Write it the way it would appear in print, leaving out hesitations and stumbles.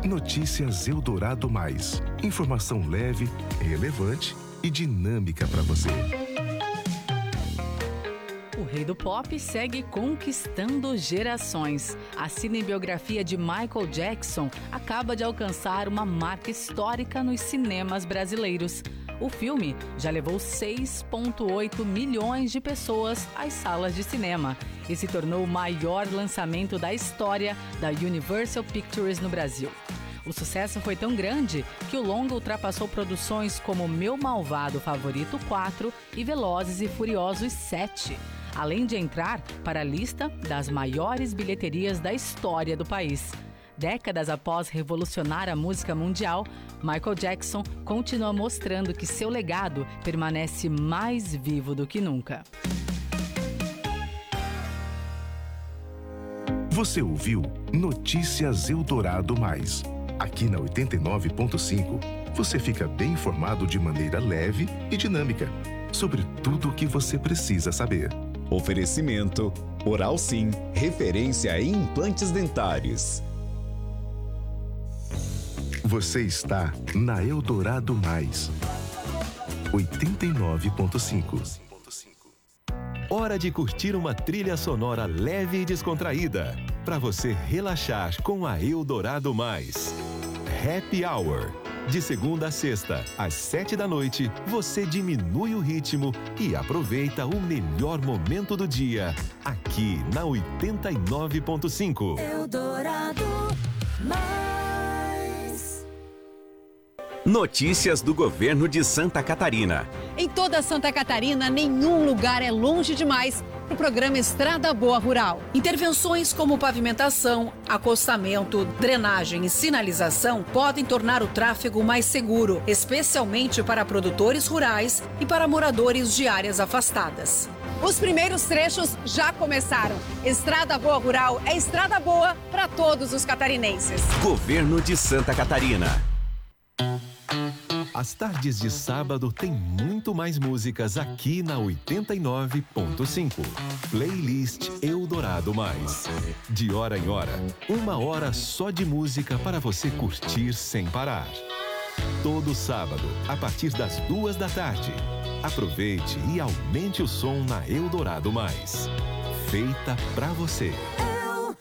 Notícias Eldorado Mais. Informação leve, relevante e dinâmica para você. O rei do pop segue conquistando gerações. A cinebiografia de Michael Jackson acaba de alcançar uma marca histórica nos cinemas brasileiros. O filme já levou 6,8 milhões de pessoas às salas de cinema e se tornou o maior lançamento da história da Universal Pictures no Brasil. O sucesso foi tão grande que o longa ultrapassou produções como Meu Malvado Favorito 4 e Velozes e Furiosos 7, além de entrar para a lista das maiores bilheterias da história do país. Décadas após revolucionar a música mundial, Michael Jackson continua mostrando que seu legado permanece mais vivo do que nunca. Você ouviu Notícias Eldorado Mais. Aqui na 89.5, você fica bem informado de maneira leve e dinâmica sobre tudo o que você precisa saber. Oferecimento Oral Sim, referência em implantes dentários. Você está na Eldorado Mais 89.5. Hora de curtir uma trilha sonora leve e descontraída para você relaxar com a Eldorado Mais. Happy Hour. De segunda a sexta, às 7 da noite, você diminui o ritmo e aproveita o melhor momento do dia, aqui na 89.5. Eldorado Mais. Notícias do governo de Santa Catarina. Em toda Santa Catarina, nenhum lugar é longe demais para o programa Estrada Boa Rural. Intervenções como pavimentação, acostamento, drenagem e sinalização podem tornar o tráfego mais seguro, especialmente para produtores rurais e para moradores de áreas afastadas. Os primeiros trechos já começaram. Estrada Boa Rural é estrada boa para todos os catarinenses. Governo de Santa Catarina. As tardes de sábado tem muito mais músicas aqui na 89.5. Playlist Eldorado Mais. De hora em hora, 1 hora só de música para você curtir sem parar. Todo sábado, a partir das 2 da tarde. Aproveite e aumente o som na Eldorado Mais. Feita pra você.